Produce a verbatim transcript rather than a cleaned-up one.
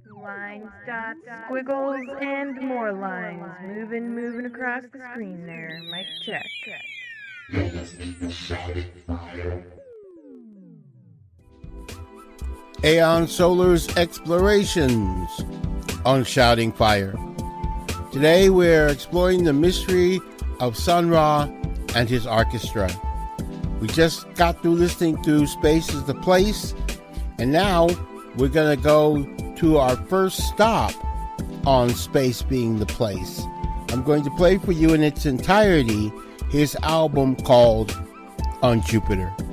Lines, dots, squiggles, and more lines. Moving, moving across the screen there. Mic check. Aeon Solar's Explorations on Shouting Fire. Today we're exploring the mystery of Sun Ra and his orchestra. We just got through listening to Space is the Place, and now we're going to go to our first stop on Space Being the Place. I'm going to play for you in its entirety his album called On Jupiter.